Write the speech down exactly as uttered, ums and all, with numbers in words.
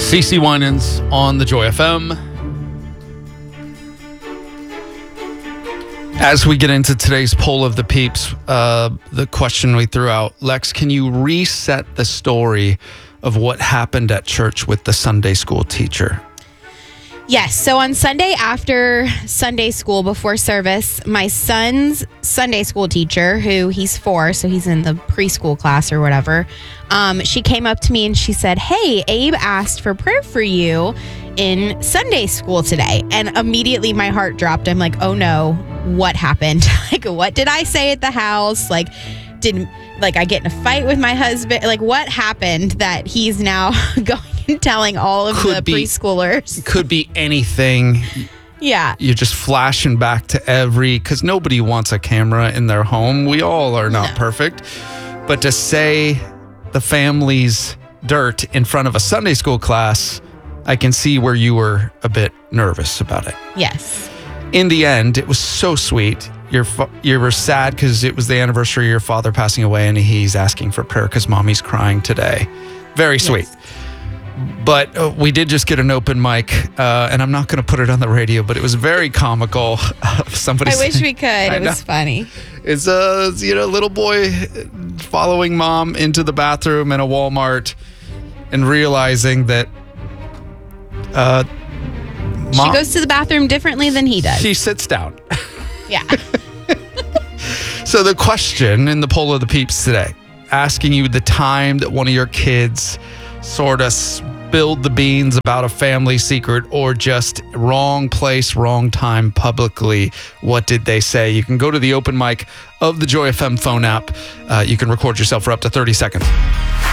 CeCe Winans on the Joy F M. As we get into today's poll of the peeps, uh, the question we threw out, Lex, can you reset the story of what happened at church with the Sunday school teacher? Yes. So on Sunday after Sunday school, before service, my son's Sunday school teacher, who he's four, so he's in the preschool class or whatever, um, she came up to me and she said, "Hey, Abe asked for prayer for you in Sunday school today." And immediately my heart dropped. I'm like, oh no, what happened? Like, what did I say at the house? Like, did like I get in a fight with my husband? Like, what happened that he's now going and telling all of Could the be- preschoolers? Could be anything. Yeah. You're just flashing back to every, because nobody wants a camera in their home. We all are not No. perfect. But to say the family's dirt in front of a Sunday school class, I can see where you were a bit nervous about it. Yes. In the end, it was so sweet. You're, you were sad because it was the anniversary of your father passing away and he's asking for prayer because mommy's crying today. Very sweet. Yes. But uh, we did just get an open mic, uh, and I'm not going to put it on the radio, but it was very comical. Somebody I wish saying- we could. I It was know. funny. It's a you know little boy following mom into the bathroom in a Walmart and realizing that uh, mom, She goes to the bathroom differently than he does. she sits down. Yeah. So the question in the poll of the peeps today, asking you the time that one of your kids sort of spilled the beans about a family secret or just wrong place, wrong time publicly. What did they say? You can go to the open mic of the Joy F M phone app. Uh, you can record yourself for up to thirty seconds.